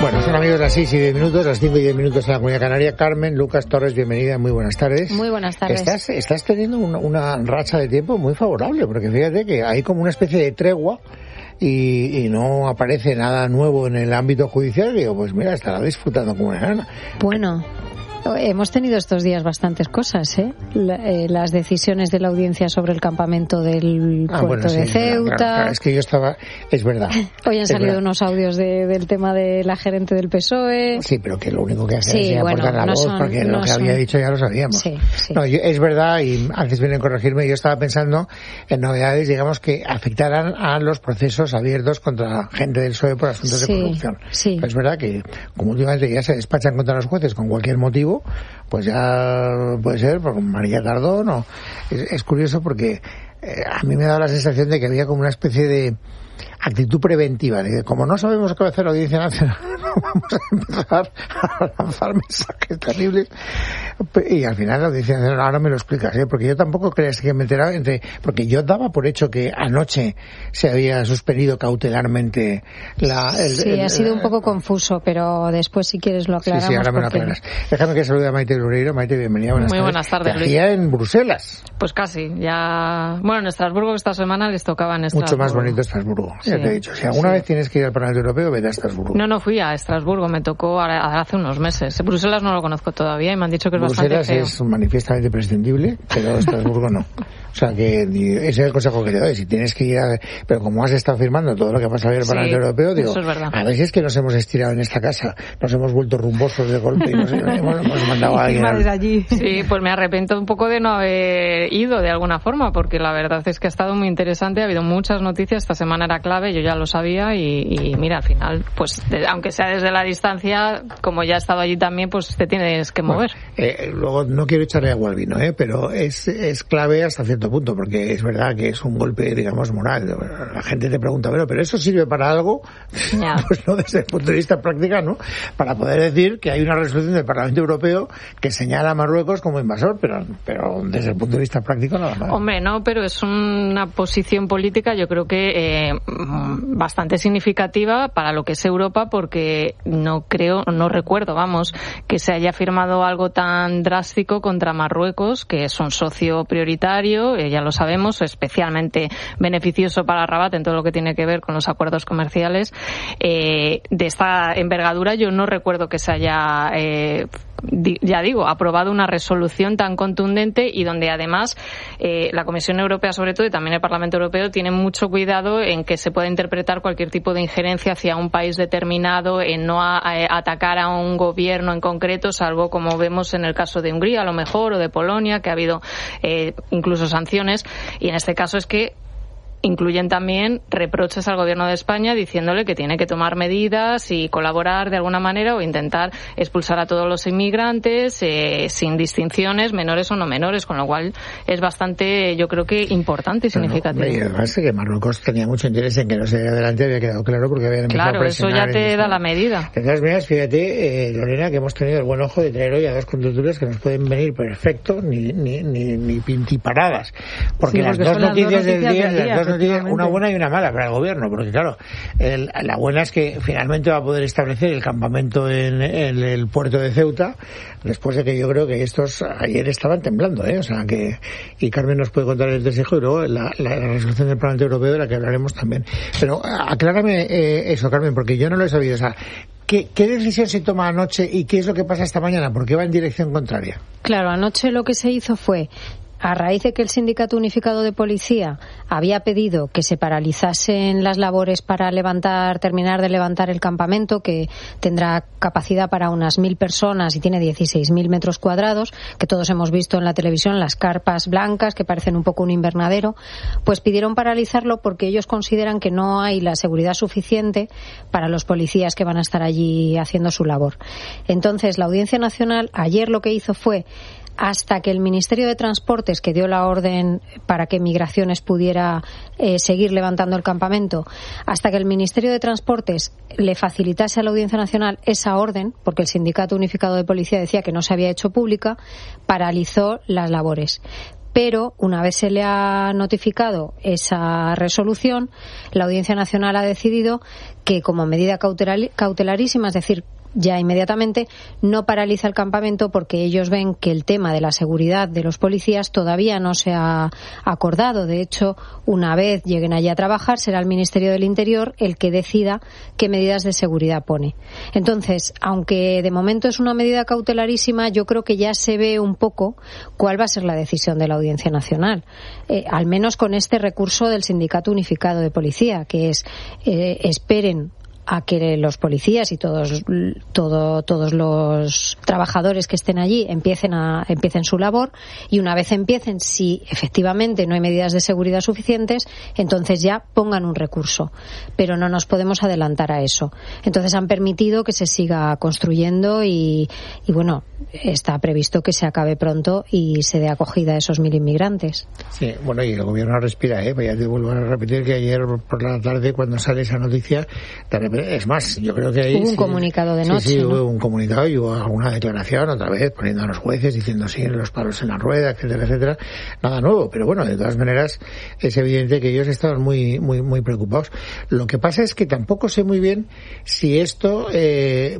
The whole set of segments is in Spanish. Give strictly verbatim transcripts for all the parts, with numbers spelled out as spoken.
Bueno, son amigos las seis y diez minutos, las cinco y diez minutos en la Comunidad Canaria. Carmen, Lucas Torres, bienvenida, muy buenas tardes. Muy buenas tardes. Estás, estás teniendo una, una racha de tiempo muy favorable, porque fíjate que hay como una especie de tregua y, y no aparece nada nuevo en el ámbito judicial. Y digo, pues mira, estará disfrutando como una enana. Bueno, hemos tenido estos días bastantes cosas, ¿eh? La, eh, las decisiones de la audiencia sobre el campamento del ah, puerto bueno, sí, de Ceuta. Claro, claro, es que yo estaba... Es verdad. Hoy han es salido verdad. unos audios de, del tema de la gerente del P S O E. Sí, pero que lo único que hace sí, es bueno, aportar la no voz, son, porque no lo que son... había dicho ya lo sabíamos. Sí, sí. No, yo, es verdad, y antes vienen a corregirme, yo estaba pensando en novedades, digamos, que afectaran a los procesos abiertos contra gente del P S O E por asuntos sí, de corrupción. Sí. Es verdad que, como últimamente ya se despachan contra los jueces con cualquier motivo, pues ya puede ser, por María Tardón, o... es, es curioso porque eh, a mí me da la sensación de que había como una especie de actitud preventiva, de que como no sabemos qué va a hacer la Audiencia Nacional, vamos a empezar a lanzar mensajes terribles, y al final la Audiencia Nacional, ahora me lo explicas, ¿eh? Porque yo tampoco crees que me enteraba entre, porque yo daba por hecho que anoche se había suspendido cautelarmente la... El, sí, el, ha sido el, un poco confuso, pero después si quieres lo aclaramos. Sí, sí, ahora me lo porque... aclaras. Déjame que salude a Maite Loureiro. Maite, bienvenida, buenas Muy tardes. buenas tardes, Te Luis. hacía en Bruselas. Pues casi, ya... Bueno, en Estrasburgo esta semana les tocaba en Estrasburgo. Mucho más bonito Estrasburgo, Sí. ya te he dicho. Si alguna Sí. vez tienes que ir al Parlamento Europeo, vete a Estrasburgo. No, no fui a Estrasburgo, me tocó hace unos meses. Bruselas no lo conozco todavía y me han dicho que es Bruselas bastante feo. es manifiestamente prescindible, pero Estrasburgo no. O sea, que ese es el consejo que te doy. Si tienes que ir a... Pero como has estado firmando todo lo que pasa a ver el Parlamento Sí, Europeo, digo, eso es verdad. a veces que nos hemos estirado en esta casa, nos hemos vuelto rumbosos de golpe y nos hemos, hemos mandado a alguien. Desde allí. Sí, pues me arrepiento un poco de no haber ido de alguna forma, porque la verdad es que ha estado muy interesante, ha habido muchas noticias, esta semana era clave, yo ya lo sabía y, y mira, al final, pues de, aunque sea desde la distancia, como ya he estado allí también, pues te tienes que mover. Bueno, eh, luego no quiero echarle agua al vino, ¿eh? Pero es, es clave hasta cierto punto, porque es verdad que es un golpe, digamos, moral. La gente te pregunta, bueno, ¿pero eso sirve para algo? Ya. Pues no, desde el punto de vista práctico, ¿no? Para poder decir que hay una resolución del Parlamento Europeo que señala a Marruecos como invasor, pero, pero desde el punto de vista práctico nada más. Hombre, no, pero es una posición política yo creo que eh, bastante significativa para lo que es Europa, porque no creo, no recuerdo, vamos, que se haya firmado algo tan drástico contra Marruecos, que es un socio prioritario, eh, ya lo sabemos, especialmente beneficioso para Rabat en todo lo que tiene que ver con los acuerdos comerciales. Eh, de esta envergadura yo no recuerdo que se haya, eh, di, ya digo, aprobado una resolución tan contundente y donde además eh, la Comisión Europea sobre todo y también el Parlamento Europeo tienen mucho cuidado en que se pueda interpretar cualquier tipo de injerencia hacia un país determinado, en no a, a atacar a un gobierno en concreto, salvo como vemos en el caso de Hungría a lo mejor o de Polonia, que ha habido eh, incluso sanciones, y en este caso es que incluyen también reproches al gobierno de España diciéndole que tiene que tomar medidas y colaborar de alguna manera o intentar expulsar a todos los inmigrantes eh, sin distinciones, menores o no menores, con lo cual es bastante, yo creo que importante y significativo. Bueno, y además que Marruecos tenía mucho interés en que no se diera adelante, había quedado claro porque habían empezado Claro, a eso presionar. ya te en da la medida. De todas maneras, fíjate, eh, Lorena, que hemos tenido el buen ojo de traer hoy a dos conductores que nos pueden venir perfecto, ni, ni, ni, ni pintiparadas. Porque, Sí, las porque dos son noticias, las dos del noticias día, del día, las dos noticias, una efectivamente. buena y una mala para el gobierno, porque claro, el, la buena es que finalmente va a poder establecer el campamento en, en el puerto de Ceuta, después de que yo creo que estos ayer estaban temblando, ¿eh? O sea que, y Carmen nos puede contar el desejo y luego la, la, la resolución del Parlamento Europeo de la que hablaremos también. Pero aclárame eh, eso, Carmen, porque yo no lo he sabido. O sea, ¿Qué, ¿Qué decisión se toma anoche y qué es lo que pasa esta mañana? ¿Por qué va en dirección contraria? Claro, anoche lo que se hizo fue, a raíz de que el Sindicato Unificado de Policía había pedido que se paralizasen las labores para levantar, terminar de levantar el campamento, que tendrá capacidad para unas mil personas y tiene dieciséis mil metros cuadrados, que todos hemos visto en la televisión, las carpas blancas que parecen un poco un invernadero, pues pidieron paralizarlo porque ellos consideran que no hay la seguridad suficiente para los policías que van a estar allí haciendo su labor. Entonces, la Audiencia Nacional ayer lo que hizo fue, hasta que el Ministerio de Transportes, que dio la orden para que Migraciones pudiera eh, seguir levantando el campamento, hasta que el Ministerio de Transportes le facilitase a la Audiencia Nacional esa orden, porque el Sindicato Unificado de Policía decía que no se había hecho pública, paralizó las labores. pero una vez se le ha notificado esa resolución, la Audiencia Nacional ha decidido que como medida cautelarísima, es decir, ya inmediatamente, no paraliza el campamento porque ellos ven que el tema de la seguridad de los policías todavía no se ha acordado. De hecho, una vez lleguen allí a trabajar, será el Ministerio del Interior el que decida qué medidas de seguridad pone. Entonces, aunque de momento es una medida cautelarísima, yo creo que ya se ve un poco cuál va a ser la decisión de la Audiencia Nacional. Eh, al menos con este recurso del Sindicato Unificado de Policía, que es eh, esperen a que los policías y todos todo, todos los trabajadores que estén allí empiecen a empiecen su labor, y una vez empiecen, si efectivamente no hay medidas de seguridad suficientes, entonces ya pongan un recurso, pero no nos podemos adelantar a eso. Entonces han permitido que se siga construyendo y, y bueno, está previsto que se acabe pronto y se dé acogida a esos mil inmigrantes. Sí, bueno, y el gobierno respira, ¿eh? Ya te vuelvo a repetir que ayer por la tarde, cuando sale esa noticia, de repente, es más, yo creo que ahí... Hubo un sí, comunicado de noche, Sí, sí, ¿no? hubo un comunicado y hubo alguna declaración, otra vez, poniendo a los jueces, diciendo sí, los palos en la rueda, etcétera, etcétera. Nada nuevo, pero bueno, de todas maneras, es evidente que ellos estaban muy, muy, muy preocupados. Lo que pasa es que tampoco sé muy bien si esto eh,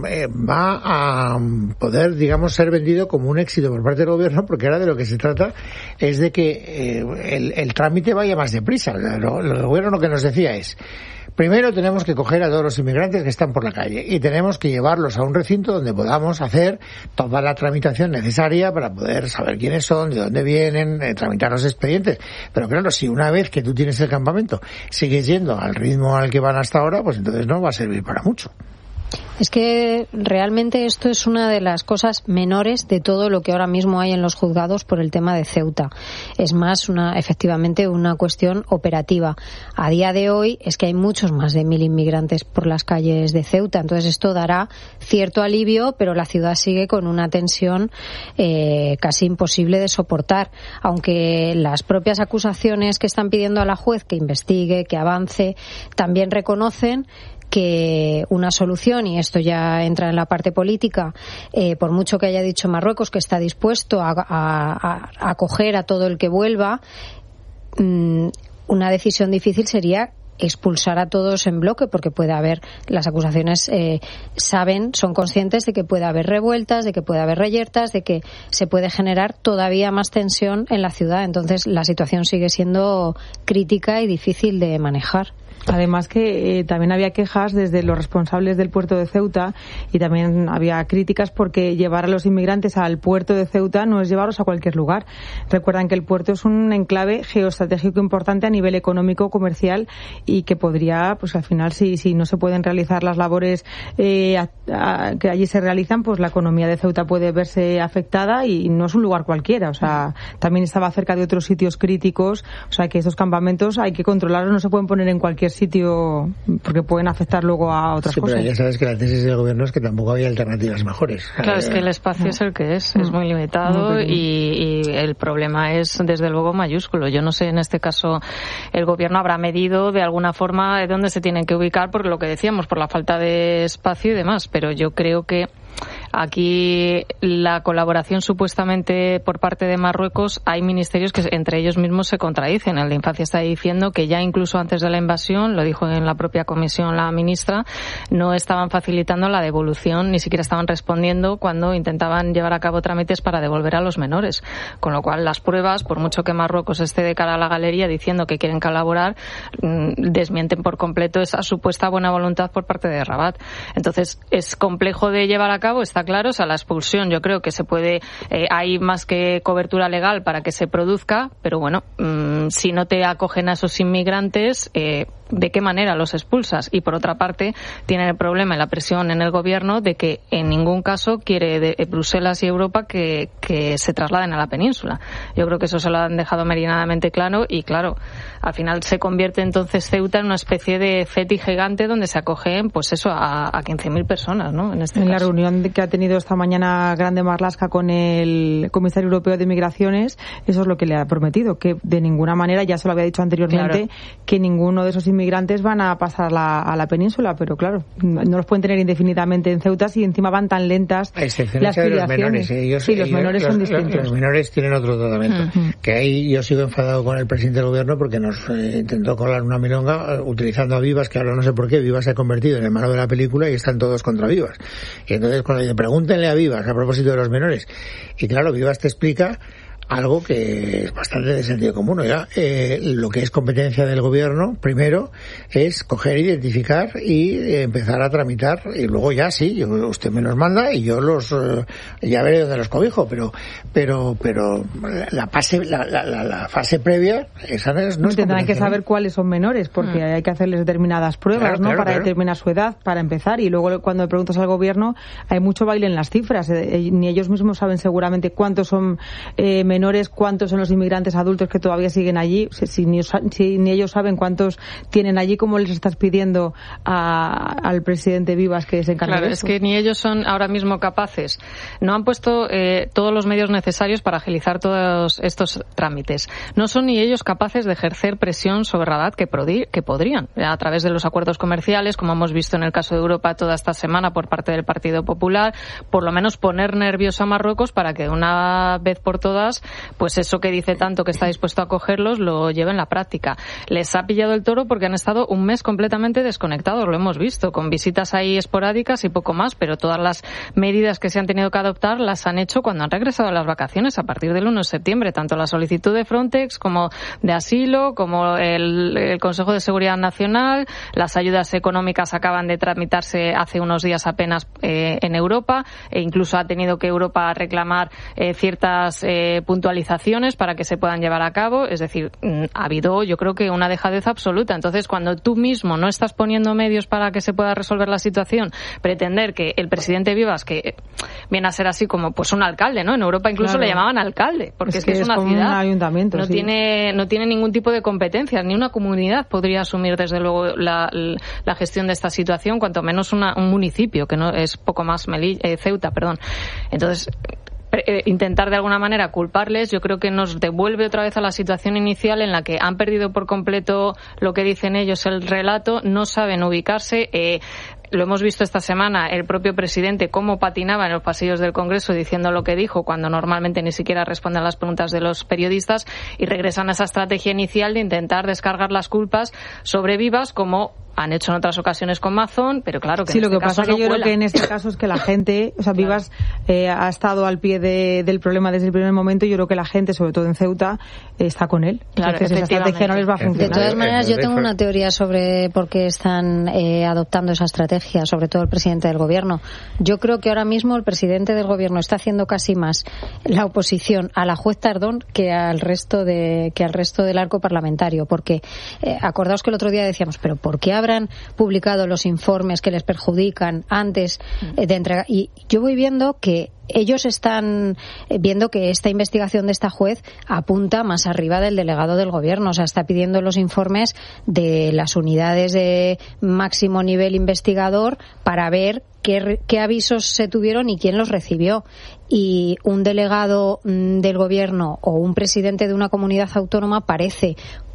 va a poder, digamos, ser vendido como un éxito por parte del gobierno, porque ahora de lo que se trata es de que eh, el, el trámite vaya más deprisa. Lo, lo, el gobierno lo que nos decía es: primero tenemos que coger a todos los inmigrantes que están por la calle y tenemos que llevarlos a un recinto donde podamos hacer toda la tramitación necesaria para poder saber quiénes son, de dónde vienen, eh, tramitar los expedientes. Pero claro, si una vez que tú tienes el campamento sigues yendo al ritmo al que van hasta ahora, pues entonces no va a servir para mucho. Es que realmente esto es una de las cosas menores de todo lo que ahora mismo hay en los juzgados por el tema de Ceuta. Es más, una, efectivamente, una cuestión operativa. A día de hoy es que hay muchos más de mil inmigrantes por las calles de Ceuta. Entonces esto dará cierto alivio, pero la ciudad sigue con una tensión eh, casi imposible de soportar. Aunque las propias acusaciones que están pidiendo a la juez que investigue, que avance, también reconocen que una solución, y esto ya entra en la parte política, eh, por mucho que haya dicho Marruecos que está dispuesto a, a, a acoger a todo el que vuelva, mmm, una decisión difícil sería expulsar a todos en bloque, porque puede haber, las acusaciones eh, saben, son conscientes de que puede haber revueltas, de que puede haber reyertas, de que se puede generar todavía más tensión en la ciudad. Entonces la situación sigue siendo crítica y difícil de manejar. Además que eh, también había quejas desde los responsables del puerto de Ceuta, y también había críticas porque llevar a los inmigrantes al puerto de Ceuta no es llevarlos a cualquier lugar. Recuerdan que el puerto es un enclave geoestratégico importante a nivel económico, comercial, y que podría, pues al final, si, si no se pueden realizar las labores eh, a, a, que allí se realizan, pues la economía de Ceuta puede verse afectada, y no es un lugar cualquiera. O sea, también estaba cerca de otros sitios críticos. O sea, que estos campamentos hay que controlarlos, no se pueden poner en cualquier sitio porque pueden afectar luego a otras sí, cosas. Pero ya sabes que la tesis del gobierno es que tampoco había alternativas mejores. Claro, es que el espacio no. es el que es, es muy limitado, muy y, y el problema es desde luego mayúsculo. Yo no sé, en este caso el gobierno habrá medido de alguna forma de dónde se tienen que ubicar, por lo que decíamos, por la falta de espacio y demás, pero yo creo que aquí la colaboración supuestamente por parte de Marruecos, hay ministerios que entre ellos mismos se contradicen. El de Infancia está diciendo que ya incluso antes de la invasión, lo dijo en la propia comisión la ministra, no estaban facilitando la devolución, ni siquiera estaban respondiendo cuando intentaban llevar a cabo trámites para devolver a los menores. Con lo cual las pruebas, por mucho que Marruecos esté de cara a la galería diciendo que quieren colaborar, desmienten por completo esa supuesta buena voluntad por parte de Rabat. Entonces es complejo de llevar a cabo, está claro. O sea, la expulsión yo creo que se puede, eh, hay más que cobertura legal para que se produzca, pero bueno, mmm, si no te acogen a esos inmigrantes, eh, ¿de qué manera los expulsas? Y por otra parte, tienen el problema y la presión en el gobierno de que en ningún caso quiere de Bruselas y Europa que, que se trasladen a la península. Yo creo que eso se lo han dejado meridianamente claro, y claro, al final se convierte entonces Ceuta en una especie de feti gigante donde se acogen, pues eso, a, a quince mil personas, ¿no? En este en caso. La reunión que ha tenido esta mañana Grande Marlaska con el Comisario Europeo de Migraciones, eso es lo que le ha prometido, que de ninguna manera, ya se lo había dicho anteriormente, claro, que ninguno de esos inmigrantes inmigrantes van a pasar la, a la península, pero claro, no los pueden tener indefinidamente en Ceuta si encima van tan lentas las filiaciones. De los menores, ¿eh? Ellos, sí, los ellos, menores son los, distintos. Los menores tienen otro tratamiento. Uh-huh. Que ahí yo sigo enfadado con el presidente del gobierno porque nos eh, intentó colar una milonga eh, utilizando a Vivas, que ahora no sé por qué Vivas se ha convertido en el malo de la película y están todos contra Vivas. Y entonces cuando le pregúntenle a Vivas a propósito de los menores, y claro, Vivas te explica algo que es bastante de sentido común. Oiga, eh, lo que es competencia del gobierno, primero, es coger, identificar y eh, empezar a tramitar, y luego ya sí, yo, usted me los manda y yo los, eh, ya veré dónde los cobijo, pero, pero, pero la fase, la, la, la, la fase previa, esa no es, no es tendrán que saber cuáles son menores, porque mm. hay que hacerles determinadas pruebas, claro, ¿no? Claro, para claro. determinar su edad, para empezar, y luego cuando le preguntas al gobierno, hay mucho baile en las cifras, eh, ni ellos mismos saben seguramente cuántos son eh, menores menores, cuántos son los inmigrantes adultos que todavía siguen allí, si, si, ni, si ni ellos saben cuántos tienen allí, ¿cómo les estás pidiendo a, al presidente Vivas que se encargue claro, de eso? Es que ni ellos son ahora mismo capaces. No han puesto eh, todos los medios necesarios para agilizar todos estos trámites. No son ni ellos capaces de ejercer presión sobre Rabat que, prodi- que podrían, a través de los acuerdos comerciales, como hemos visto en el caso de Europa toda esta semana por parte del Partido Popular, por lo menos poner nervioso a Marruecos para que una vez por todas pues eso que dice tanto que está dispuesto a cogerlos lo lleve en la práctica. Les ha pillado el toro porque han estado un mes completamente desconectados, lo hemos visto, con visitas ahí esporádicas y poco más, pero todas las medidas que se han tenido que adoptar las han hecho cuando han regresado a las vacaciones a partir del uno de septiembre, tanto la solicitud de Frontex como de asilo, como el, el Consejo de Seguridad Nacional, las ayudas económicas acaban de tramitarse hace unos días apenas eh, en Europa, e incluso ha tenido que Europa reclamar eh, ciertas eh, puntualizaciones para que se puedan llevar a cabo. Es decir, ha habido, yo creo que una dejadez absoluta. Entonces, cuando tú mismo no estás poniendo medios para que se pueda resolver la situación, pretender que el presidente Vivas, que viene a ser así como pues un alcalde, ¿no? En Europa incluso claro. le llamaban alcalde, porque es, es que, que es, es una ciudad, un ayuntamiento, no sí. tiene no tiene ningún tipo de competencias, ni una comunidad podría asumir desde luego la, la gestión de esta situación, cuanto menos una, un municipio, que no es poco más Melilla, eh, Ceuta, perdón. Entonces, intentar de alguna manera culparles, yo creo que nos devuelve otra vez a la situación inicial en la que han perdido por completo lo que dicen ellos, el relato, no saben ubicarse. Eh, Lo hemos visto esta semana, el propio presidente cómo patinaba en los pasillos del Congreso diciendo lo que dijo cuando normalmente ni siquiera responde a las preguntas de los periodistas, y regresan a esa estrategia inicial de intentar descargar las culpas sobre Vivas, como han hecho en otras ocasiones con Mazón, pero claro que sí, en lo este que pasa caso es que no yo cuela. creo que en este caso es que la gente, o sea, claro. Vivas eh, ha estado al pie de, del problema desde el primer momento, y yo creo que la gente, sobre todo en Ceuta, eh, está con él. Claro, entonces esa estrategia no les va a funcionar. De todas maneras, yo tengo una teoría sobre por qué están eh, adoptando esa estrategia, sobre todo el presidente del gobierno. Yo creo que ahora mismo el presidente del gobierno está haciendo casi más la oposición a la juez Tardón que al resto de que al resto del arco parlamentario, porque eh, acordaos que el otro día decíamos, pero ¿por qué habrán publicado los informes que les perjudican antes eh, de entregar? Y yo voy viendo que ellos están viendo que esta investigación de esta juez apunta más arriba del delegado del gobierno, o sea, está pidiendo los informes de las unidades de máximo nivel investigador para ver qué, qué avisos se tuvieron y quién los recibió. Y un delegado mmm, del gobierno o un presidente de una comunidad autónoma parece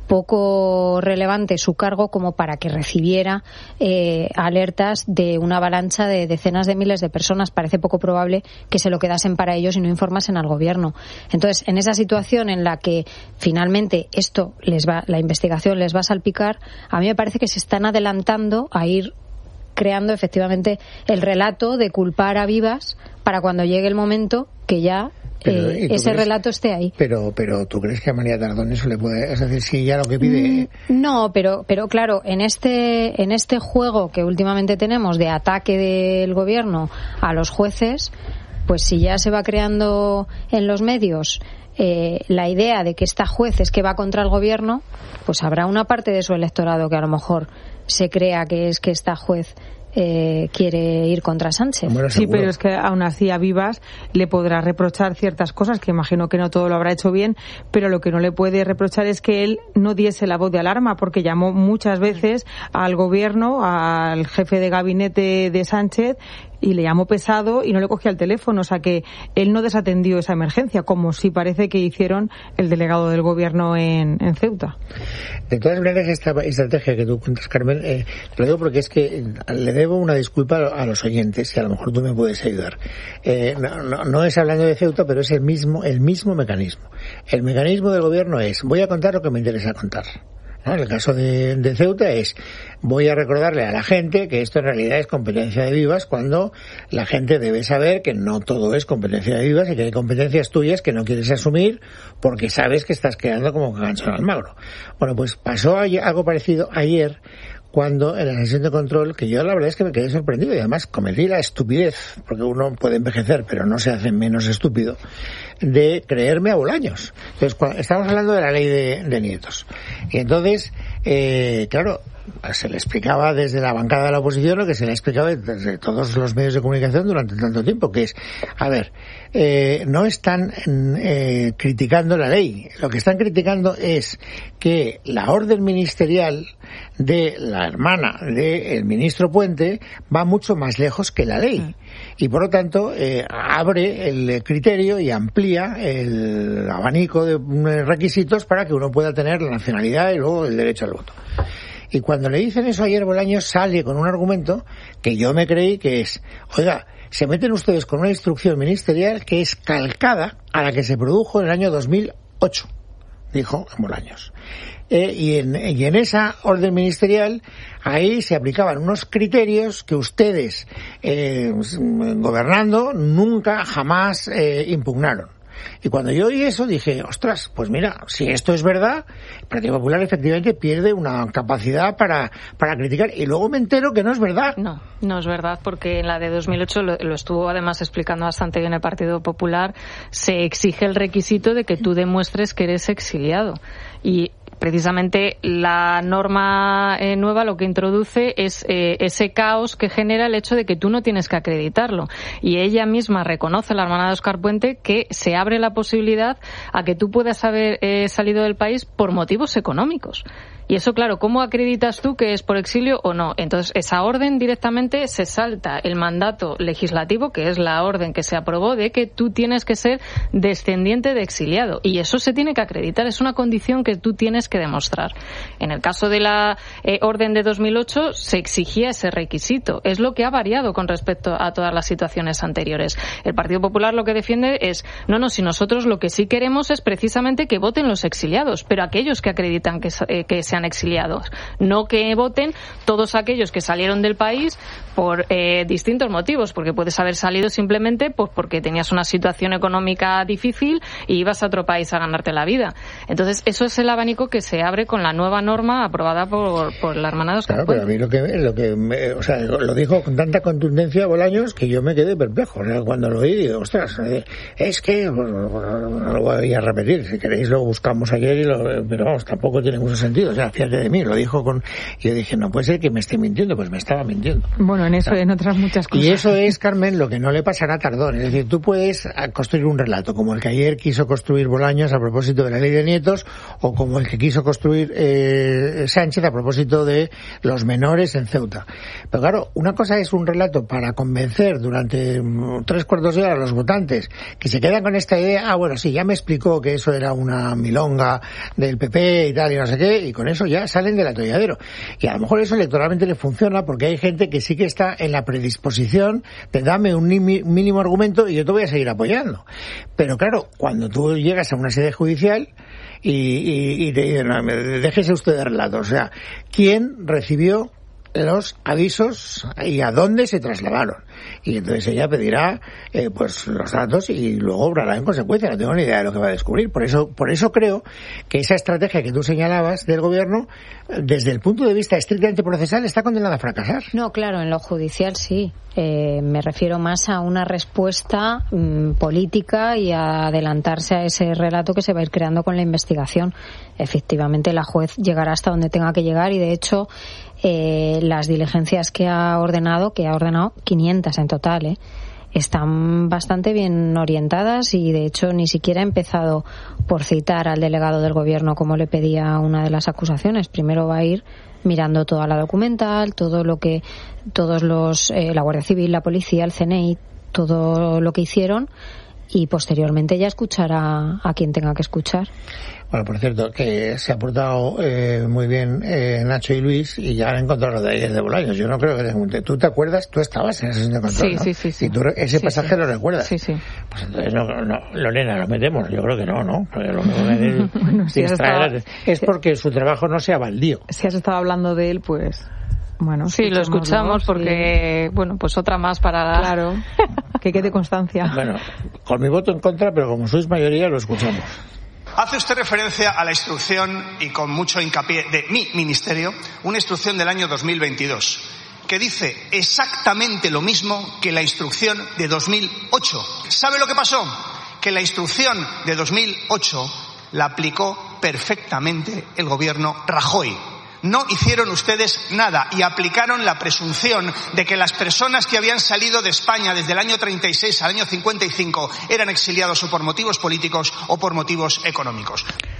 poco relevante su cargo como para que recibiera eh, alertas de una avalancha de decenas de miles de personas. Parece poco probable que se lo quedasen para ellos y no informasen al gobierno. Entonces, en esa situación en la que finalmente esto les va, la investigación les va a salpicar, a mí me parece que se están adelantando a ir creando efectivamente el relato de culpar a Vivas para cuando llegue el momento que ya Pero, eh, ese crees, relato esté ahí. Pero pero ¿tú crees que a María Tardón eso le puede...? Es decir, si ya lo que pide... No, pero pero claro, en este en este juego que últimamente tenemos de ataque del gobierno a los jueces, pues si ya se va creando en los medios eh, la idea de que esta juez es que va contra el gobierno, pues habrá una parte de su electorado que a lo mejor se crea que es que esta juez Eh, quiere ir contra Sánchez. Bueno, sí, pero es que aún así a Vivas le podrá reprochar ciertas cosas, que imagino que no todo lo habrá hecho bien, pero lo que no le puede reprochar es que él no diese la voz de alarma, porque llamó muchas veces al gobierno, al jefe de gabinete de Sánchez, y le llamó pesado y no le cogía el teléfono. O sea que él no desatendió esa emergencia, como sí parece que hicieron el delegado del gobierno en, en Ceuta. De todas maneras, esta estrategia que tú cuentas, Carmen, eh, lo digo porque es que le debo una disculpa a los oyentes y a lo mejor tú me puedes ayudar. Eh, no, no, no es hablando de Ceuta, pero es el mismo, el mismo mecanismo. El mecanismo del gobierno es, voy a contar lo que me interesa contar. ¿No? En el caso de, de Ceuta es, voy a recordarle a la gente que esto en realidad es competencia de Vivas, cuando la gente debe saber que no todo es competencia de Vivas y que hay competencias tuyas que no quieres asumir porque sabes que estás quedando como gancho al magro. Bueno, pues pasó ayer, algo parecido ayer, cuando en la sesión de control, que yo la verdad es que me quedé sorprendido y además cometí la estupidez, porque uno puede envejecer pero no se hace menos estúpido, de creerme a Bolaños. Entonces, cuando, estamos hablando de la ley de, de nietos. Y entonces, eh, claro, se le explicaba desde la bancada de la oposición lo que se le explicaba desde todos los medios de comunicación durante tanto tiempo, que es, a ver, eh, no están eh, criticando la ley, lo que están criticando es que la orden ministerial de la hermana del ministro Puente va mucho más lejos que la ley y por lo tanto eh, abre el criterio y amplía el abanico de requisitos para que uno pueda tener la nacionalidad y luego el derecho al voto. Y cuando le dicen eso ayer, Bolaños sale con un argumento que yo me creí que es, oiga, se meten ustedes con una instrucción ministerial que es calcada a la que se produjo en el año dos mil ocho, dijo Bolaños. Eh, y, en, y en esa orden ministerial, ahí se aplicaban unos criterios que ustedes, eh, gobernando, nunca jamás eh, impugnaron. Y cuando yo oí eso dije, ostras, pues mira, si esto es verdad, el Partido Popular efectivamente pierde una capacidad para, para criticar. Y luego me entero que no es verdad. No, no es verdad, porque en la de dos mil ocho lo, lo estuvo además explicando bastante bien el Partido Popular, se exige el requisito de que tú demuestres que eres exiliado. Y precisamente la norma eh, nueva lo que introduce es eh, ese caos que genera el hecho de que tú no tienes que acreditarlo. Y ella misma reconoce, la hermana de Óscar Puente, que se abre la posibilidad a que tú puedas haber eh, salido del país por motivos económicos. Y eso, claro, ¿cómo acreditas tú que es por exilio o no? Entonces, esa orden directamente se salta el mandato legislativo, que es la orden que se aprobó, de que tú tienes que ser descendiente de exiliado. Y eso se tiene que acreditar, es una condición que tú tienes que demostrar. En el caso de la eh, orden de dos mil ocho, se exigía ese requisito. Es lo que ha variado con respecto a todas las situaciones anteriores. El Partido Popular lo que defiende es, no, no, si nosotros lo que sí queremos es precisamente que voten los exiliados, pero aquellos que acreditan que, eh, que se han exiliados, no que voten todos aquellos que salieron del país por eh, distintos motivos, porque puedes haber salido simplemente pues porque tenías una situación económica difícil y ibas a otro país a ganarte la vida. Entonces, eso es el abanico que se abre con la nueva norma aprobada por, por la hermana de Óscar Puente. Claro, pero a mí lo que, lo que me, o sea, lo dijo con tanta contundencia Bolaños que yo me quedé perplejo. O sea, cuando lo oí, digo, ostras, es que, pues, no lo voy a repetir, si queréis lo buscamos ayer, y lo, pero vamos, tampoco tiene mucho sentido. O sea, fíjate de mí, lo dijo con... Y yo dije, no puede ser que me esté mintiendo, pues me estaba mintiendo. Bueno, en eso, claro. En otras muchas cosas. Y eso es, Carmen, lo que no le pasará a Tardón. Es decir, tú puedes construir un relato, como el que ayer quiso construir Bolaños a propósito de la ley de nietos, o como el que quiso construir eh, Sánchez a propósito de los menores en Ceuta. Pero claro, una cosa es un relato para convencer durante tres cuartos de hora a los votantes que se quedan con esta idea, ah, bueno, sí, ya me explicó que eso era una milonga del P P y tal, y no sé qué, y con eso ya salen del atolladero. Y a lo mejor eso electoralmente le funciona porque hay gente que sí que está en la predisposición de dame un mínimo argumento y yo te voy a seguir apoyando. Pero claro, cuando tú llegas a una sede judicial y, y, y te dicen, no, déjese usted de relatos, o sea, ¿quién recibió los avisos y a dónde se trasladaron? Y entonces ella pedirá eh, pues los datos y luego obrará en consecuencia. No tengo ni idea de lo que va a descubrir. Por eso, por eso creo que esa estrategia que tú señalabas del gobierno, desde el punto de vista estrictamente procesal, está condenada a fracasar. No, claro, en lo judicial sí. Eh, me refiero más a una respuesta mmm, política y a adelantarse a ese relato que se va a ir creando con la investigación. Efectivamente, la juez llegará hasta donde tenga que llegar y, de hecho, eh, las diligencias que ha ordenado, que ha ordenado quinientas en total, ¿eh? están bastante bien orientadas y, de hecho, ni siquiera ha empezado por citar al delegado del gobierno como le pedía una de las acusaciones. Primero va a ir mirando toda la documental, todo lo que, todos los, eh, la Guardia Civil, la policía, el C N I, todo lo que hicieron, y posteriormente ya escuchará a quien tenga que escuchar. Bueno, por cierto, que se ha portado eh, muy bien eh, Nacho y Luis, y ya han encontrado lo de ayer de Bolaños. Yo no creo que te... ¿Tú te acuerdas? Tú estabas en esa sesión de control, sí, ¿no? Sí, sí, sí. Y tú ese sí, pasaje sí. lo recuerdas. Sí, sí. Pues entonces, no, no, Lorena, ¿lo metemos? Yo creo que no, ¿no? Porque lo que bueno, si distraer, estado... es porque su trabajo no sea baldío. Si has estado hablando de él, pues... Bueno, sí, lo escuchamos porque, sí. bueno, pues otra más para... Claro, que quede constancia. Bueno, con mi voto en contra, pero como sois mayoría, lo escuchamos. Hace usted referencia a la instrucción, y con mucho hincapié, de mi ministerio, una instrucción del año dos mil veintidós, que dice exactamente lo mismo que la instrucción de dos mil ocho. ¿Sabe lo que pasó? Que la instrucción de dos mil ocho la aplicó perfectamente el gobierno Rajoy. No hicieron ustedes nada y aplicaron la presunción de que las personas que habían salido de España desde el año treinta y seis al año cincuenta y cinco eran exiliados o por motivos políticos o por motivos económicos.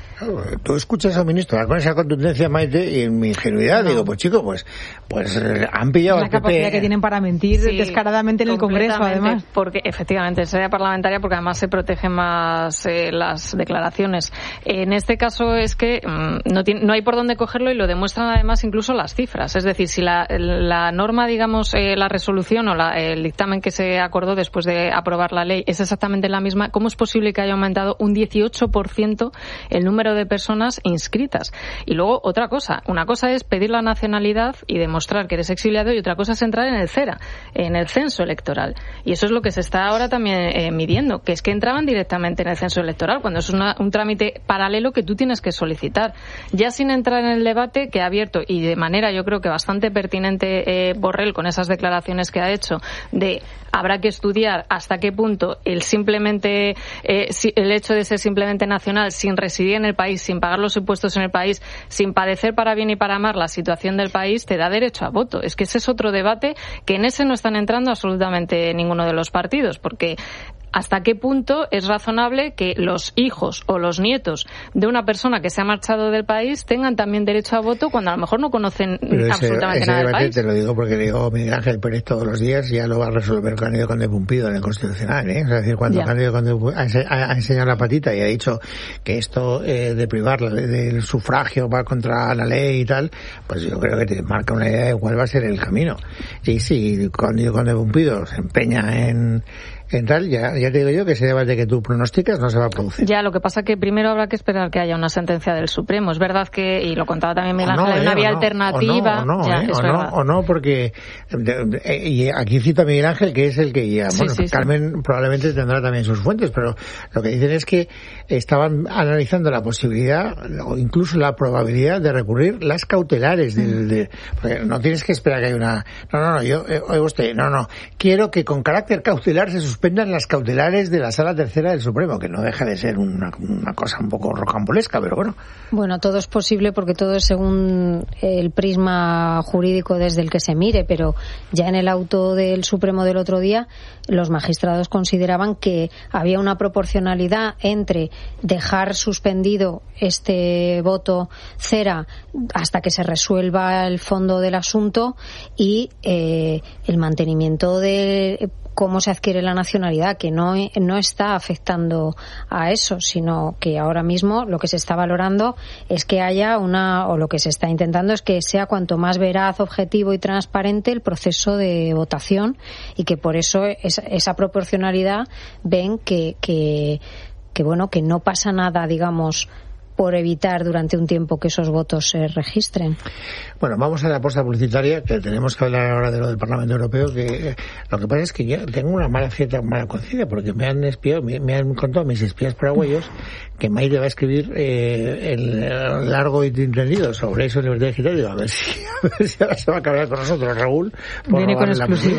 Tú escuchas al ministro con esa contundencia, Maite, y en mi ingenuidad no. digo, pues chico, pues pues han pillado la capacidad que tienen para mentir sí, descaradamente en el Congreso, además. Porque efectivamente en sede parlamentaria, porque además se protegen más eh, las declaraciones. En este caso es que mmm, no, tiene, no hay por dónde cogerlo, y lo demuestran además incluso las cifras. Es decir, si la, la norma, digamos, eh, la resolución o la, el dictamen que se acordó después de aprobar la ley es exactamente la misma, ¿cómo es posible que haya aumentado un dieciocho por ciento el número de personas inscritas? Y luego otra cosa, una cosa es pedir la nacionalidad y demostrar que eres exiliado, y otra cosa es entrar en el CERA, en el censo electoral, y eso es lo que se está ahora también eh, midiendo, que es que entraban directamente en el censo electoral, cuando es una, un trámite paralelo que tú tienes que solicitar, ya sin entrar en el debate que ha abierto, y de manera yo creo que bastante pertinente eh, Borrell con esas declaraciones que ha hecho de habrá que estudiar hasta qué punto el simplemente eh, el hecho de ser simplemente nacional, sin residir en el país, sin pagar los impuestos en el país, sin padecer para bien y para mal la situación del país, te da derecho a voto. Es que ese es otro debate que en ese no están entrando absolutamente ninguno de los partidos, porque ¿hasta qué punto es razonable que los hijos o los nietos de una persona que se ha marchado del país tengan también derecho a voto cuando a lo mejor no conocen Pero absolutamente ese, ese nada del país? Te lo digo porque le digo Miguel Ángel Pérez todos los días, ya lo va a resolver Cándido Conde Pumpido en el Constitucional, ¿eh? Es decir, cuando ya. Cándido Conde ha, ha enseñado la patita y ha dicho que esto eh, de privar del sufragio va contra la ley y tal, pues yo creo que te marca una idea de cuál va a ser el camino. Y si Cándido Conde Pumpido se empeña en en tal, ya, ya te digo yo que ese debate que tú pronosticas no se va a producir. Ya, lo que pasa que primero habrá que esperar que haya una sentencia del Supremo. Es verdad que, y lo contaba también Miguel Ángel, hay una vía alternativa. O no, o no, ya, eh, es o, no o no, porque de, de, y aquí cita a Miguel Ángel, que es el que ya, bueno, sí, sí, Carmen sí. probablemente tendrá también sus fuentes, pero lo que dicen es que estaban analizando la posibilidad o incluso la probabilidad de recurrir las cautelares del, de, porque no tienes que esperar que haya una, no, no, no, yo, eh, oiga usted, no, no, quiero que con carácter cautelar se suspendan las cautelares de la Sala Tercera del Supremo, que no deja de ser una, una cosa un poco rocambolesca, pero bueno. Bueno, todo es posible porque todo es según el prisma jurídico desde el que se mire, pero ya en el auto del Supremo del otro día, los magistrados consideraban que había una proporcionalidad entre dejar suspendido este voto cera hasta que se resuelva el fondo del asunto y eh, el mantenimiento de cómo se adquiere la nacionalidad, que no, no está afectando a eso, sino que ahora mismo lo que se está valorando es que haya una, o lo que se está intentando es que sea cuanto más veraz, objetivo y transparente el proceso de votación, y que por eso esa, esa proporcionalidad ven que, que, que bueno, que no pasa nada, digamos, por evitar durante un tiempo que esos votos se registren. Bueno, vamos a la pausa publicitaria, que tenemos que hablar ahora de lo del Parlamento Europeo, que eh, lo que pasa es que yo tengo una mala cierta mala conciencia, porque me han espiado, me, me han contado mis espías paraguayos que Maite va a escribir eh, el, el largo y entendido sobre eso en Libertad Digital. Digo, a ver si, a ver si ahora se va a cargar con nosotros, Raúl. Viene con exclusiva.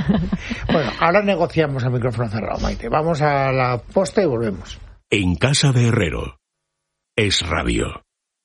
Bueno, ahora negociamos el micrófono cerrado, Maite. Vamos a la posta y volvemos. En casa de Herrero. Es radio.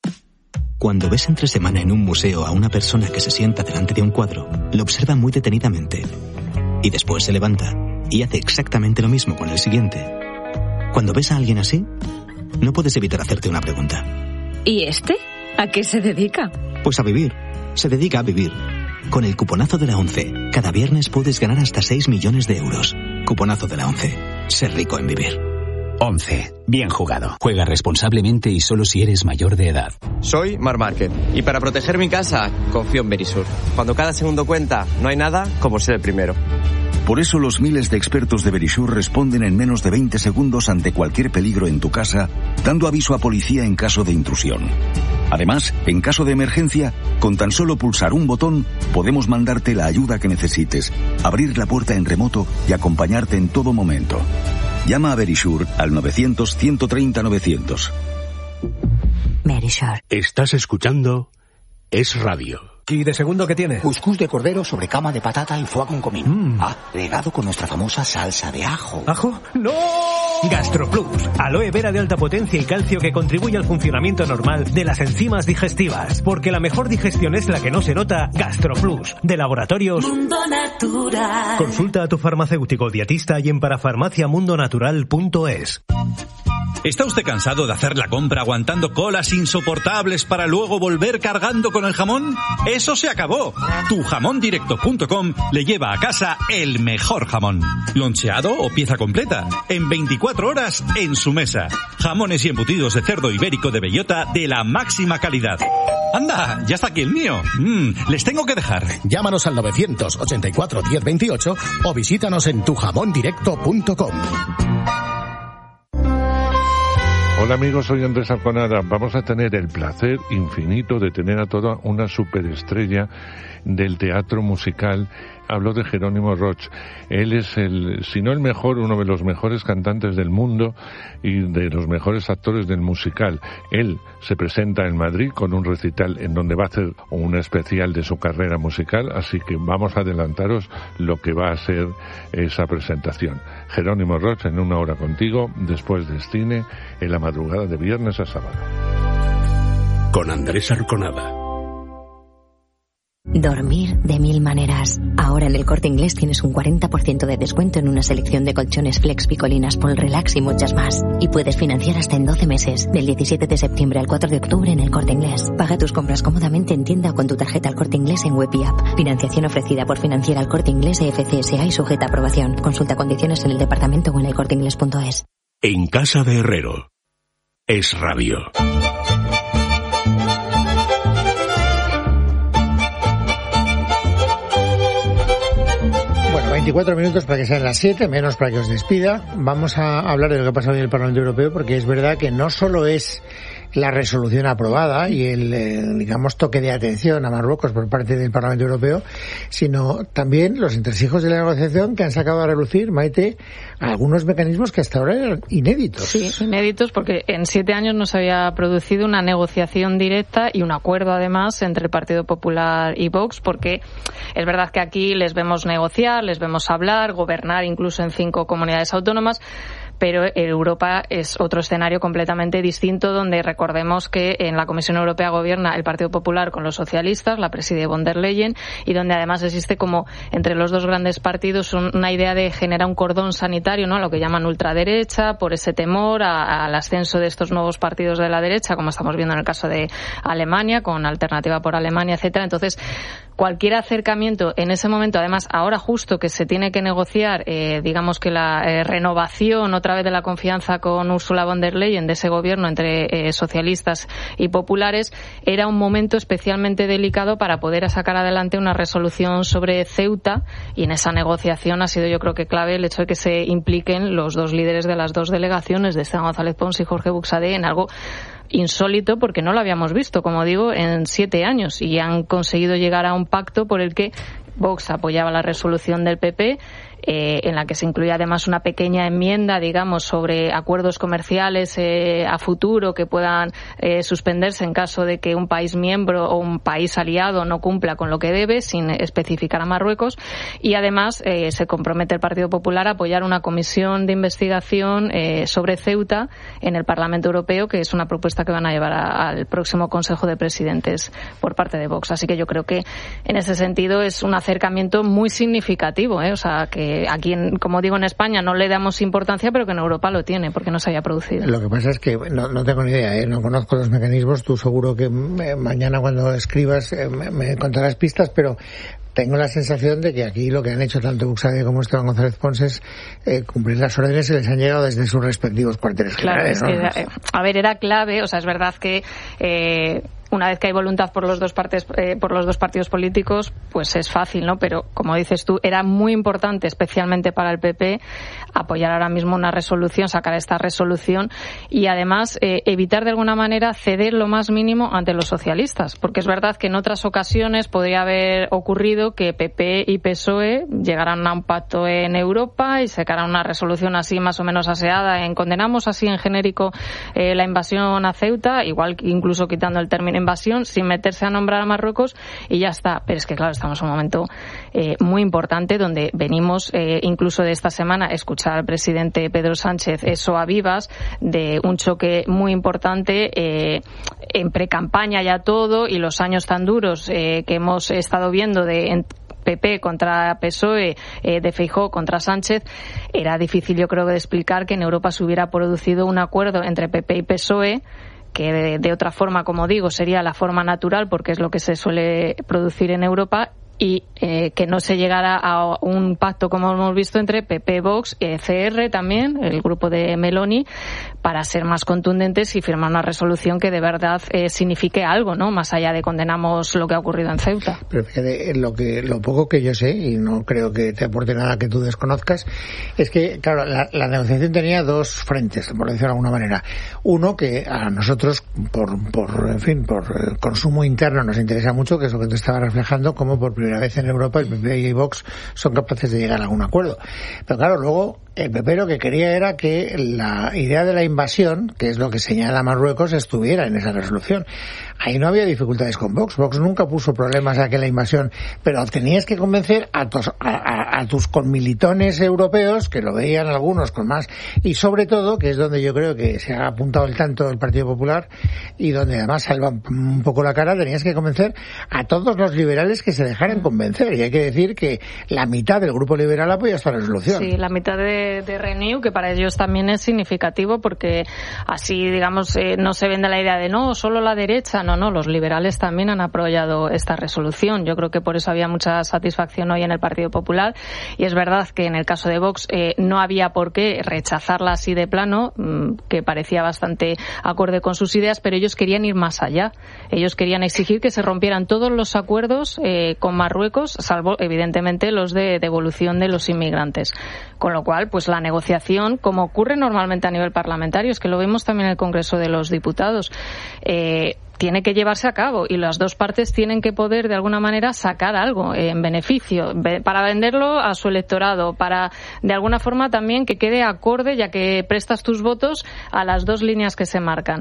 Cuando ves entre semana en un museo a una persona que se sienta delante de un cuadro, lo observa muy detenidamente y después se levanta y hace exactamente lo mismo con el siguiente. Cuando ves a alguien así, no puedes evitar hacerte una pregunta. ¿Y este? ¿A qué se dedica? Pues a vivir. se dedica a vivir. Con el cuponazo de la ONCE, cada viernes puedes ganar hasta seis millones de euros. Cuponazo de la ONCE. Ser rico en vivir. once. Bien jugado. Juega responsablemente y solo si eres mayor de edad. Soy Mar Márquez y para proteger mi casa confío en Verisur. Cuando cada segundo cuenta, no hay nada como ser el primero. Por eso los miles de expertos de Verisur responden en menos de veinte segundos ante cualquier peligro en tu casa, dando aviso a policía en caso de intrusión. Además, en caso de emergencia, con tan solo pulsar un botón, podemos mandarte la ayuda que necesites, abrir la puerta en remoto y acompañarte en todo momento. Llama a Verisur al novecientos, ciento treinta, novecientos. Verisur. Estás escuchando Es Radio. ¿Y de segundo qué tiene? Cuscús de cordero sobre cama de patata y foie con comino. Mm. Ah, regado con nuestra famosa salsa de ajo. ¿Ajo? ¡No! GastroPlus, aloe vera de alta potencia y calcio que contribuye al funcionamiento normal de las enzimas digestivas. Porque la mejor digestión es la que no se nota. GastroPlus, de Laboratorios Mundo Natural. Consulta a tu farmacéutico dietista y en parafarmacia mundo natural punto es. ¿Está usted cansado de hacer la compra aguantando colas insoportables para luego volver cargando con el jamón? ¡Eso se acabó! tu jamón directo punto com le lleva a casa el mejor jamón. Loncheado o pieza completa. En veinticuatro horas en su mesa. Jamones y embutidos de cerdo ibérico de bellota de la máxima calidad. ¡Anda! ¡Ya está aquí el mío! Mm, les tengo que dejar. Llámanos al novecientos ochenta y cuatro diez veintiocho o visítanos en tu jamón directo punto com. Hola amigos, soy Andrés Arconada. Vamos a tener el placer infinito de tener a toda una superestrella del teatro musical. Hablo de Jerónimo Roch. Él es el, si no el mejor, uno de los mejores cantantes del mundo y de los mejores actores del musical. Él se presenta en Madrid con un recital en donde va a hacer un especial de su carrera musical, así que vamos a adelantaros lo que va a ser esa presentación. Jerónimo Roch en Una Hora Contigo, después del cine, en la madrugada de viernes a sábado. Con Andrés Arconada. Dormir de mil maneras. Ahora en el Corte Inglés tienes un cuarenta por ciento de descuento en una selección de colchones Flex, Picolinas, Pol Relax y muchas más. Y puedes financiar hasta en doce meses, del diecisiete de septiembre al cuatro de octubre en el Corte Inglés. Paga tus compras cómodamente en tienda o con tu tarjeta al Corte Inglés en web y app. Financiación ofrecida por Financiera al Corte Inglés E F C S A y sujeta a aprobación. Consulta condiciones en el departamento o en el corte inglés punto es. En casa de Herrero. Es Radio. veinticuatro minutos para que sean las siete, menos para que os despida. Vamos a hablar de lo que ha pasado en el Parlamento Europeo, porque es verdad que no solo es la resolución aprobada y el, eh, digamos, toque de atención a Marruecos por parte del Parlamento Europeo, sino también los entresijos de la negociación que han sacado a relucir, Maite, algunos mecanismos que hasta ahora eran inéditos. Sí, inéditos porque en siete años no se había producido una negociación directa y un acuerdo además entre el Partido Popular y Vox, porque es verdad que aquí les vemos negociar, les vemos hablar, gobernar incluso en cinco comunidades autónomas, pero Europa es otro escenario completamente distinto, donde recordemos que en la Comisión Europea gobierna el Partido Popular con los socialistas, la preside von der Leyen, y donde además existe como entre los dos grandes partidos una idea de generar un cordón sanitario, ¿no?, lo que llaman ultraderecha, por ese temor a, al ascenso de estos nuevos partidos de la derecha, como estamos viendo en el caso de Alemania, con Alternativa por Alemania, etcétera. Entonces, cualquier acercamiento en ese momento, además ahora justo que se tiene que negociar, eh, digamos que la eh, renovación otra vez de la confianza con Ursula von der Leyen de ese gobierno entre eh, socialistas y populares, era un momento especialmente delicado para poder sacar adelante una resolución sobre Ceuta, y en esa negociación ha sido yo creo que clave el hecho de que se impliquen los dos líderes de las dos delegaciones, de Esteban González Pons y Jorge Buxadé, en algo insólito porque no lo habíamos visto, como digo, en siete años, y han conseguido llegar a un pacto por el que Vox apoyaba la resolución del P P, eh, en la que se incluía además una pequeña enmienda, digamos, sobre acuerdos comerciales eh, a futuro que puedan eh, suspenderse en caso de que un país miembro o un país aliado no cumpla con lo que debe, sin especificar a Marruecos. Y además eh, se compromete el Partido Popular a apoyar una comisión de investigación eh, sobre Ceuta en el Parlamento Europeo, que es una propuesta que van a llevar a, al próximo Consejo de Presidentes por parte de Vox. Así que yo creo que en ese sentido es un acercamiento muy significativo, ¿eh? O sea, que que aquí, en, como digo, en España no le damos importancia, pero que en Europa lo tiene, porque no se haya producido. Lo que pasa es que no, no tengo ni idea, ¿eh? No conozco los mecanismos. Tú seguro que eh, mañana cuando escribas eh, me, me contarás pistas, pero tengo la sensación de que aquí lo que han hecho tanto Buxade como Esteban González Pons es eh, cumplir las órdenes que les han llegado desde sus respectivos cuarteles claro, generales. Es ¿no? que, a ver, era clave, o sea, es verdad que eh, una vez que hay voluntad por los dos partes, eh, por los dos partidos políticos, pues es fácil, ¿no? Pero, como dices tú, era muy importante, especialmente para el P P, apoyar ahora mismo una resolución, sacar esta resolución y, además, eh, evitar de alguna manera ceder lo más mínimo ante los socialistas. Porque es verdad que en otras ocasiones podría haber ocurrido que P P y P S O E llegaran a un pacto en Europa y sacaran una resolución así más o menos aseada en condenamos así en genérico eh, la invasión a Ceuta, igual que incluso quitando el término invasión, sin meterse a nombrar a Marruecos y ya está. Pero es que, claro, estamos en un momento eh, muy importante donde venimos eh, incluso de esta semana a escuchar al presidente Pedro Sánchez eso a vivas de un choque muy importante eh, en precampaña ya todo y los años tan duros eh, que hemos estado viendo de en, P P contra P S O E, eh, de Feijóo contra Sánchez, era difícil, yo creo, de explicar que en Europa se hubiera producido un acuerdo entre P P y P S O E que de, de otra forma, como digo, sería la forma natural porque es lo que se suele producir en Europa y eh, que no se llegara a un pacto como hemos visto entre P P, Vox, eh, C R también, el grupo de Meloni, para ser más contundentes y firmar una resolución que de verdad eh, signifique algo, ¿no? Más allá de condenamos lo que ha ocurrido en Ceuta. Pero fíjate, lo que lo poco que yo sé, y no creo que te aporte nada que tú desconozcas, es que, claro, la, la negociación tenía dos frentes, por decirlo de alguna manera. Uno, que a nosotros, por, por en fin, por consumo interno nos interesa mucho, que es lo que te estaba reflejando, como por primera vez en Europa el P P y Vox son capaces de llegar a algún acuerdo. Pero claro, luego el P P lo que quería era que la idea de la invasión, que es lo que señala Marruecos, estuviera en esa resolución. Ahí no había dificultades con Vox. Vox nunca puso problemas a que la invasión, pero tenías que convencer a tus, a, a, a tus conmilitones europeos, que lo veían algunos con más, y sobre todo, que es donde yo creo que se ha apuntado el tanto del Partido Popular, y donde además salva un poco la cara, tenías que convencer a todos los liberales que se dejaran convencer. Y hay que decir que la mitad del grupo liberal apoya esta resolución. Sí, la mitad de, de Renew, que para ellos también es significativo, porque así, digamos, eh, no se vende la idea de no, solo la derecha. No, no, los liberales también han apoyado esta resolución. Yo creo que por eso había mucha satisfacción hoy en el Partido Popular. Y es verdad que en el caso de Vox eh, no había por qué rechazarla así de plano, mmm, que parecía bastante acorde con sus ideas, pero ellos querían ir más allá. Ellos querían exigir que se rompieran todos los acuerdos eh, con Marruecos, salvo evidentemente los de devolución de los inmigrantes. Con lo cual, pues la negociación, como ocurre normalmente a nivel parlamentario, es que lo vemos también en el Congreso de los Diputados, eh, tiene que llevarse a cabo y las dos partes tienen que poder de alguna manera sacar algo en beneficio para venderlo a su electorado, para de alguna forma también que quede acorde, ya que prestas tus votos a las dos líneas que se marcan.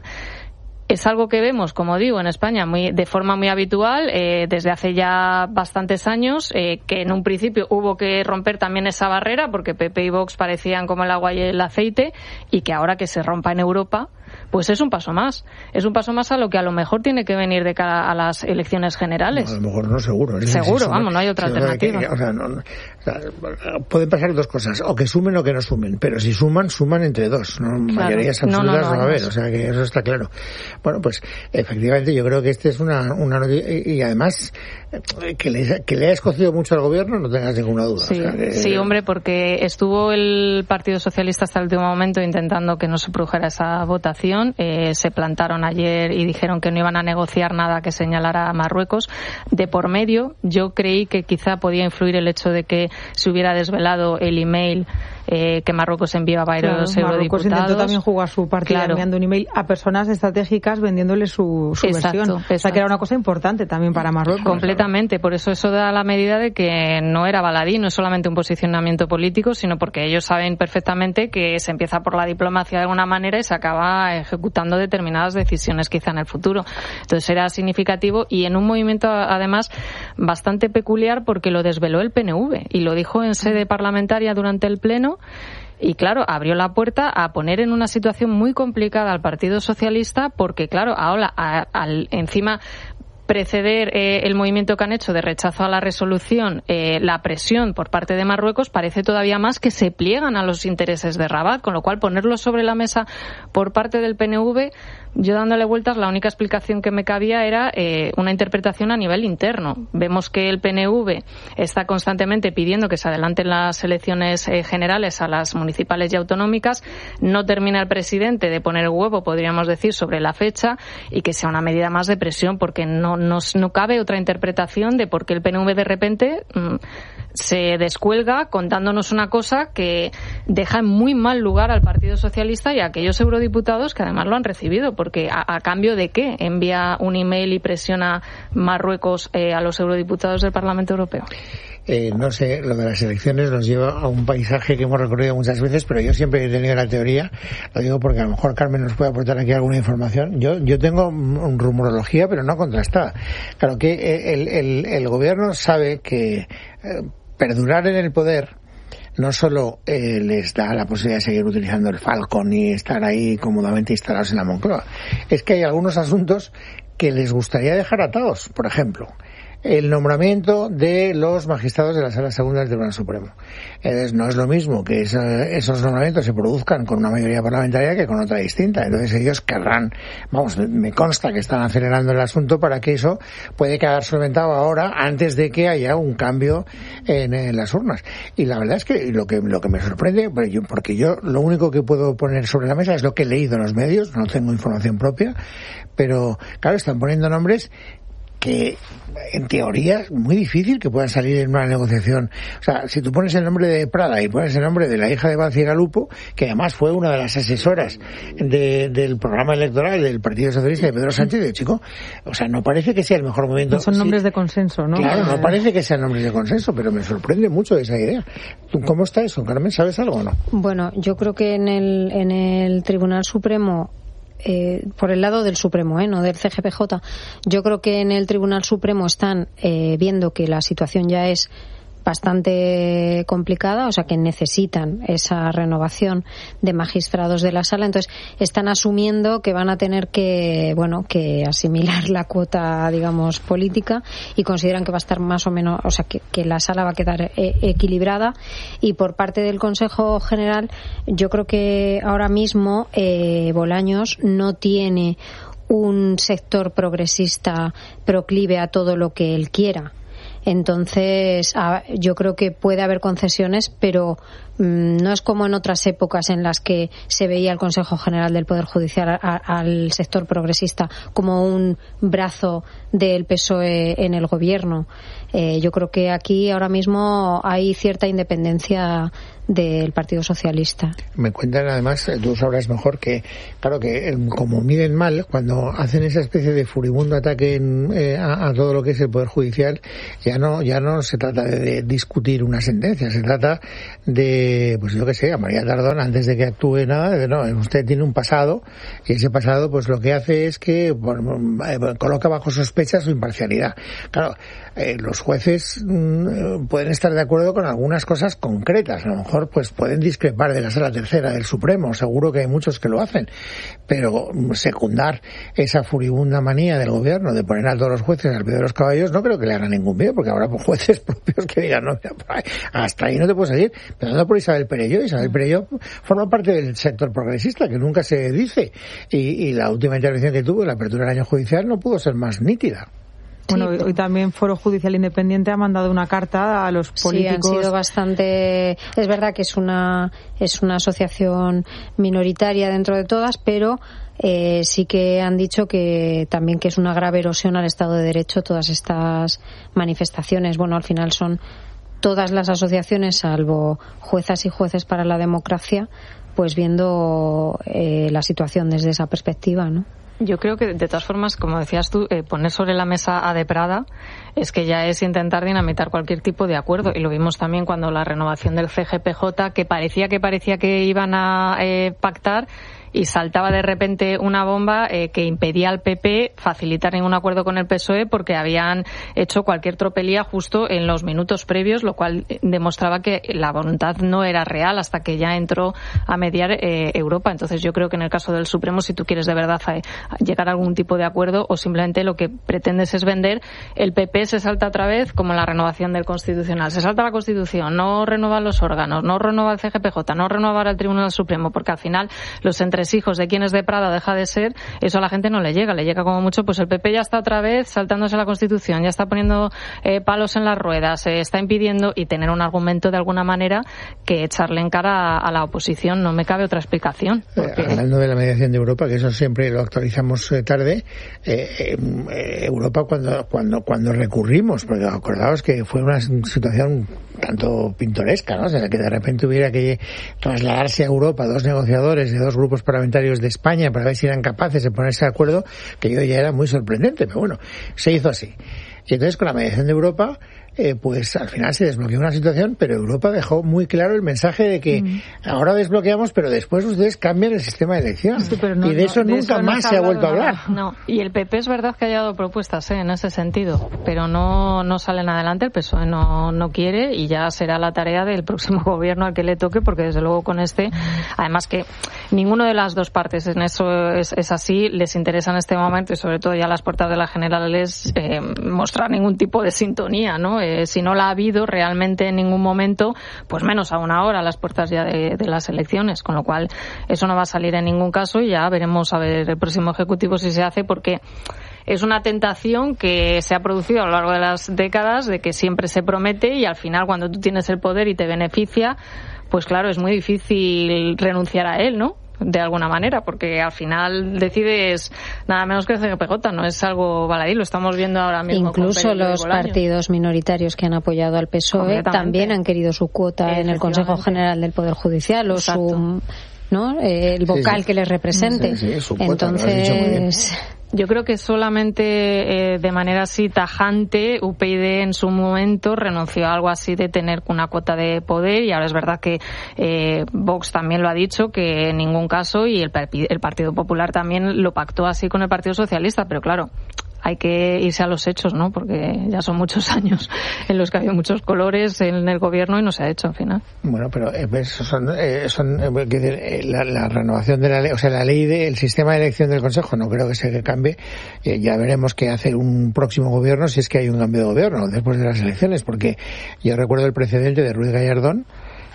Es algo que vemos, como digo, en España muy, de forma muy habitual eh, desde hace ya bastantes años, eh, que en un principio hubo que romper también esa barrera porque P P y Vox parecían como el agua y el aceite, y que ahora que se rompa en Europa, pues es un paso más. Es un paso más a lo que a lo mejor tiene que venir de cara a las elecciones generales. No, a lo mejor no, seguro. Es seguro, sí, vamos, no hay otra alternativa. Que, o sea, no, no, o sea, pueden pasar dos cosas, o que sumen o que no sumen, pero si suman, suman entre dos. ¿no? Claro. Mayorías absolutas no, no, no, no va a haber, o sea que eso está claro. Bueno, pues efectivamente yo creo que este es una, una noticia, y además que le, que le ha escocido mucho al gobierno, no tengas ninguna duda. Sí, o sea, que, sí, hombre, porque estuvo el Partido Socialista hasta el último momento intentando que no se produjera esa votación. Eh, se plantaron ayer y dijeron que no iban a negociar nada que señalara a Marruecos. De por medio, yo creí que quizá podía influir el hecho de que se hubiera desvelado el email eh, que Marruecos enviaba a claro, los Marruecos eurodiputados. Intentó también jugar su partida claro. enviando un email a personas estratégicas vendiéndole su, su exacto, versión. Exacto. O sea que era una cosa importante también para Marruecos. Completamente, por eso eso da la medida de que no era baladí, no es solamente un posicionamiento político, sino porque ellos saben perfectamente que se empieza por la diplomacia de alguna manera y se acaba ejecutando determinadas decisiones quizá en el futuro. Entonces era significativo y en un movimiento además bastante peculiar porque lo desveló el P N V y lo dijo en sede parlamentaria durante el pleno. Y claro, abrió la puerta a poner en una situación muy complicada al Partido Socialista porque, claro, ahora a, al, encima preceder eh, el movimiento que han hecho de rechazo a la resolución, eh, la presión por parte de Marruecos, parece todavía más que se pliegan a los intereses de Rabat, con lo cual ponerlo sobre la mesa por parte del P N V, yo dándole vueltas, la única explicación que me cabía era eh, una interpretación a nivel interno. Vemos que el P N V está constantemente pidiendo que se adelanten las elecciones eh, generales a las municipales y autonómicas. No termina el presidente de poner huevo, podríamos decir, sobre la fecha, y que sea una medida más de presión, porque no, no, no cabe otra interpretación de por qué el P N V de repente mmm, se descuelga contándonos una cosa que deja en muy mal lugar al Partido Socialista y a aquellos eurodiputados que además lo han recibido, porque a, a cambio de qué envía un email y presiona Marruecos eh, a los eurodiputados del Parlamento Europeo. Eh, no sé, lo de las elecciones nos lleva a un paisaje que hemos recorrido muchas veces, pero yo siempre he tenido la teoría, lo digo porque a lo mejor Carmen nos puede aportar aquí alguna información. Yo yo tengo un rumorología, pero no contrastada. Claro que el, el, el gobierno sabe que eh, perdurar en el poder no solo eh, les da la posibilidad de seguir utilizando el Falcon y estar ahí cómodamente instalados en la Moncloa, es que hay algunos asuntos que les gustaría dejar atados. Por ejemplo, el nombramiento de los magistrados de la Sala Segunda del Tribunal Supremo. Entonces, no es lo mismo que esos nombramientos se produzcan con una mayoría parlamentaria que con otra distinta. Entonces ellos querrán, vamos, me consta que están acelerando el asunto para que eso puede quedar solventado ahora, antes de que haya un cambio en, en las urnas. Y la verdad es que lo que lo que me sorprende, porque yo lo único que puedo poner sobre la mesa es lo que he leído en los medios, no tengo información propia, pero claro, están poniendo nombres que en teoría es muy difícil que puedan salir en una negociación. O sea, si tú pones el nombre de Prada y pones el nombre de la hija de Bacigalupo, que además fue una de las asesoras de, del programa electoral del Partido Socialista de Pedro Sánchez, de chico, o sea, no parece que sea el mejor momento. No son nombres sí, de consenso, ¿no? Claro, no parece que sean nombres de consenso, pero me sorprende mucho esa idea. ¿Tú cómo está eso, Carmen? ¿Sabes algo o no? Bueno, yo creo que en el, en el Tribunal Supremo, Eh, por el lado del Supremo, ¿eh? No del C G P J. Yo creo que en el Tribunal Supremo están eh, viendo que la situación ya es bastante complicada, o sea que necesitan esa renovación de magistrados de la sala, entonces están asumiendo que van a tener que, bueno, que asimilar la cuota, digamos, política, y consideran que va a estar más o menos, o sea que, que la sala va a quedar eh, equilibrada. Y por parte del Consejo General, yo creo que ahora mismo eh, Bolaños no tiene un sector progresista proclive a todo lo que él quiera. Entonces, yo creo que puede haber concesiones, pero mmm, no es como en otras épocas en las que se veía el Consejo General del Poder Judicial a, a, al sector progresista como un brazo del P S O E en el gobierno. Eh, yo creo que aquí ahora mismo hay cierta independencia del Partido Socialista. Me cuentan además, tú sabrás mejor que, claro, que como miden mal, cuando hacen esa especie de furibundo ataque en, eh, a, a todo lo que es el Poder Judicial, ya no ya no se trata de, de discutir una sentencia, se trata de, pues yo qué sé, a María Tardón, antes de que actúe nada, de, no, usted tiene un pasado, y ese pasado pues lo que hace es que bueno, coloca bajo sospecha su imparcialidad. Claro, eh, los jueces mmm, pueden estar de acuerdo con algunas cosas concretas, a lo mejor pues pueden discrepar de la Sala Tercera del Supremo, seguro que hay muchos que lo hacen, pero secundar esa furibunda manía del gobierno de poner a todos los jueces al pie de los caballos no creo que le hagan ningún bien, porque habrá jueces propios que digan, no, mira, por ahí, hasta ahí no te puedes salir. Empezando por Isabel Perelló. Isabel Perelló forma parte del sector progresista, que nunca se dice, y, y la última intervención que tuvo, la apertura del año judicial, no pudo ser más nítida. Bueno, hoy también Foro Judicial Independiente ha mandado una carta a los políticos. Sí, han sido bastante. Es verdad que es una es una asociación minoritaria dentro de todas, pero eh, sí que han dicho que también que es una grave erosión al Estado de Derecho todas estas manifestaciones. Bueno, al final son todas las asociaciones, salvo Juezas y Jueces para la Democracia, pues viendo eh, la situación desde esa perspectiva, ¿no? Yo creo que, de todas formas, como decías tú, eh, poner sobre la mesa a De Prada es que ya es intentar dinamitar cualquier tipo de acuerdo. Y lo vimos también cuando la renovación del C G P J, que parecía que parecía que iban a eh, pactar, y saltaba de repente una bomba eh, que impedía al P P facilitar ningún acuerdo con el P S O E porque habían hecho cualquier tropelía justo en los minutos previos, lo cual demostraba que la voluntad no era real hasta que ya entró a mediar eh, Europa. Entonces yo creo que en el caso del Supremo, si tú quieres de verdad a, a llegar a algún tipo de acuerdo o simplemente lo que pretendes es vender, el P P se salta otra vez como la renovación del Constitucional. Se salta la Constitución, no renueva los órganos, no renueva el C G P J, no renueva el Tribunal Supremo, porque al final los entre hijos de quien es de Prada deja de ser, eso a la gente no le llega, le llega como mucho, pues el P P ya está otra vez saltándose la Constitución, ya está poniendo eh, palos en las ruedas, eh, está impidiendo, y tener un argumento de alguna manera que echarle en cara a, a la oposición, no me cabe otra explicación. Porque... Eh, hablando de la mediación de Europa, que eso siempre lo actualizamos eh, tarde, eh, eh, Europa cuando, cuando, cuando recurrimos, porque acordaos que fue una situación tanto pintoresca, ¿no? O sea, que de repente hubiera que trasladarse a Europa dos negociadores de dos grupos parlamentarios de España para ver si eran capaces de ponerse de acuerdo, que yo ya era muy sorprendente, pero bueno, se hizo así. Y entonces con la mediación de Europa, eh, pues al final se desbloqueó una situación, pero Europa dejó muy claro el mensaje de que mm. ahora desbloqueamos, pero después ustedes cambian el sistema de elección. Sí, no, y de eso no, de nunca eso más no se ha vuelto a hablar. No, y el P P es verdad que haya dado propuestas ¿eh? en ese sentido, pero no, no salen adelante, el P S O E no, no quiere, y ya será la tarea del próximo gobierno al que le toque, porque desde luego con este, además que ninguno de las dos partes en eso es, es así, les interesa en este momento, y sobre todo ya a las puertas de las generales, eh, mostrar ningún tipo de sintonía, ¿no? Eh, si no la ha habido realmente en ningún momento, pues menos aún ahora, a las puertas ya de, de las elecciones, con lo cual eso no va a salir en ningún caso, y ya veremos a ver el próximo ejecutivo si se hace, porque es una tentación que se ha producido a lo largo de las décadas, de que siempre se promete y al final cuando tú tienes el poder y te beneficia, pues claro, es muy difícil renunciar a él, ¿no? De alguna manera, porque al final decides nada menos que el C G P J, no es algo baladí, lo estamos viendo ahora mismo. Incluso los partidos minoritarios que han apoyado al P S O E también han querido su cuota en el Consejo General del Poder Judicial o Exacto. su... ¿no? Eh, el vocal sí, sí. que les represente. Sí, sí, cuota, entonces yo creo que solamente eh, de manera así tajante U P Ydy en su momento renunció a algo así de tener una cuota de poder, y ahora es verdad que eh, Vox también lo ha dicho, que en ningún caso, y el, el Partido Popular también lo pactó así con el Partido Socialista, pero claro, hay que irse a los hechos, ¿no? Porque ya son muchos años en los que ha habido muchos colores en el gobierno y no se ha hecho al final. Bueno, pero eh, son, eh, son eh, decir, la, la renovación de la ley, o sea, la ley del sistema de elección del Consejo, no creo que se cambie. Eh, ya veremos qué hace un próximo gobierno, si es que hay un cambio de gobierno después de las elecciones, porque yo recuerdo el precedente de Ruiz Gallardón.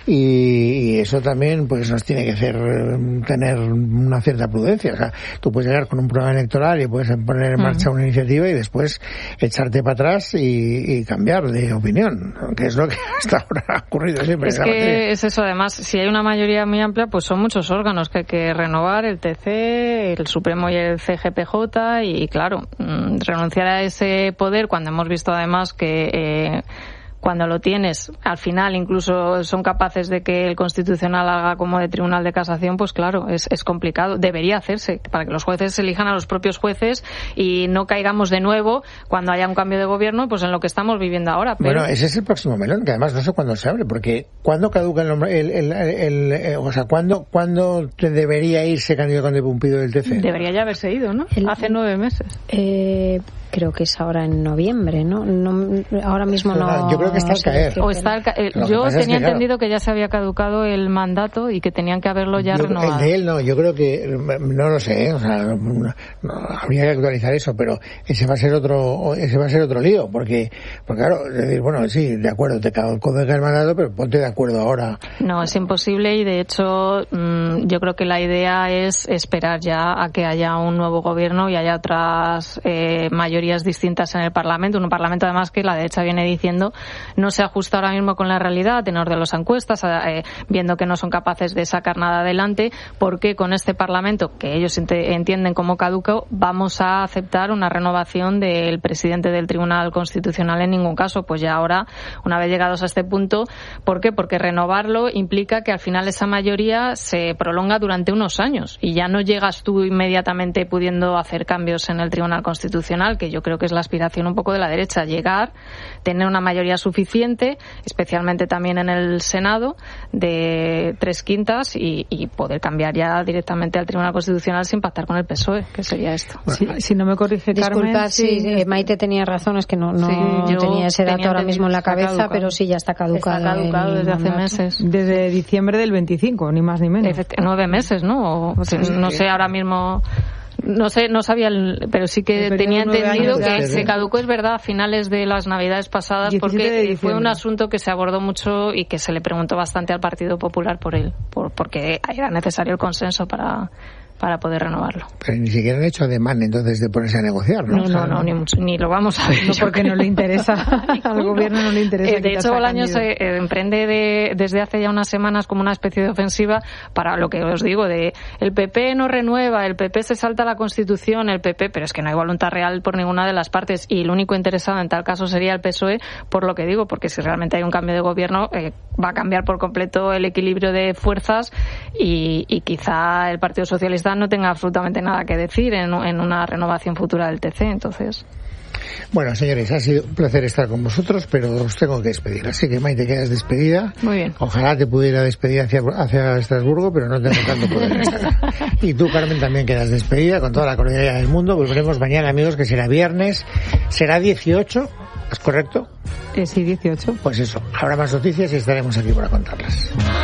Y, y eso también pues nos tiene que hacer tener una cierta prudencia. O sea, tú puedes llegar con un programa electoral y puedes poner en marcha uh-huh. una iniciativa y después echarte para atrás y, y cambiar de opinión, que es lo que hasta ahora ha ocurrido siempre. Es que es eso, además, si hay una mayoría muy amplia, pues son muchos órganos que hay que renovar, el T C, el Supremo y el C G P J, y claro, renunciar a ese poder cuando hemos visto además que eh, cuando lo tienes, al final incluso son capaces de que el Constitucional haga como de Tribunal de Casación, pues claro, es, es complicado. Debería hacerse, para que los jueces elijan a los propios jueces y no caigamos de nuevo cuando haya un cambio de gobierno, pues en lo que estamos viviendo ahora. Pero... Bueno, ese es el próximo melón, que además no sé cuándo se abre, porque ¿cuándo caduca el nombre, el, el, el, el o sea, ¿cuándo, ¿cuándo debería irse Cándido Conde Pumpido del T C? Debería ya haberse ido, ¿no? El... Hace nueve meses. Eh... Creo que es ahora en noviembre, ¿no? no ahora mismo no. Yo creo que está al caer. O está al ca- eh, yo tenía es que, entendido claro, que ya se había caducado el mandato y que tenían que haberlo ya yo, renovado. El de él no, yo creo que no lo sé, ¿eh? O sea, no, no, habría que actualizar eso, pero ese va a ser otro, ese va a ser otro lío, porque, porque claro, es decir, bueno, sí, de acuerdo, te caduca el mandato, pero ponte de acuerdo ahora. No, es imposible y de hecho mmm, yo creo que la idea es esperar ya a que haya un nuevo gobierno y haya otras eh, mayorías distintas en el Parlamento, un Parlamento además que la derecha viene diciendo no se ajusta ahora mismo con la realidad a tenor de las encuestas, eh, viendo que no son capaces de sacar nada adelante, porque con este Parlamento, que ellos ent- entienden como caduco, vamos a aceptar una renovación del presidente del Tribunal Constitucional en ningún caso. Pues ya ahora, una vez llegados a este punto, ¿por qué? Porque renovarlo implica que al final esa mayoría se prolonga durante unos años y ya no llegas tú inmediatamente pudiendo hacer cambios en el Tribunal Constitucional, que yo creo que es la aspiración un poco de la derecha, llegar, tener una mayoría suficiente, especialmente también en el Senado, de tres quintas y, y poder cambiar ya directamente al Tribunal Constitucional sin pactar con el P S O E, que sería esto. Si, si no me corrige, Carmen. Disculpa, sí, sí, Maite tenía razón, es que no, no sí, tenía ese dato ahora mismo en la cabeza, caducado. Pero sí, ya está caducado. Está caducado desde hace meses. Desde diciembre del veinticinco, ni más ni menos. Efect- nueve meses, ¿no? O, sí, no sé ahora mismo... No sé, no sabía, el, pero sí que tenía entendido que se caducó, es verdad, a finales de las Navidades pasadas, porque fue un asunto que se abordó mucho y que se le preguntó bastante al Partido Popular por él, por, porque era necesario el consenso para... para poder renovarlo. Pero ni siquiera han hecho ademán entonces de ponerse a negociar, ¿no? No, no, no, ni, mucho, ni lo vamos a ver. No, porque no le interesa, al gobierno no le interesa. Eh, de hecho, Bolaños se eh, emprende de, desde hace ya unas semanas como una especie de ofensiva para lo que os digo, de el P P no renueva, el P P se salta la Constitución, el P P, pero es que no hay voluntad real por ninguna de las partes y el único interesado en tal caso sería el P S O E, por lo que digo, porque si realmente hay un cambio de gobierno, eh, va a cambiar por completo el equilibrio de fuerzas y, y quizá el Partido Socialista no tenga absolutamente nada que decir en, en una renovación futura del T C, entonces... Bueno, señores, ha sido un placer estar con vosotros, pero os tengo que despedir. Así que, Maite, quedas despedida. Muy bien. Ojalá te pudiera despedir hacia, hacia Estrasburgo, pero no tengo tanto poder. Y tú, Carmen, también quedas despedida con toda la cordialidad del mundo. Volveremos mañana, amigos, que será viernes. Será dieciocho, ¿es correcto? Eh, sí, dieciocho. Pues eso, habrá más noticias y estaremos aquí para contarlas.